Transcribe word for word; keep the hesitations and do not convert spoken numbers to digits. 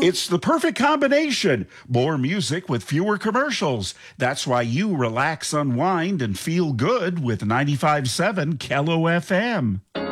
It's the perfect combination. More music with fewer commercials. That's why you relax, unwind, and feel good with ninety-five point seven Kello F M.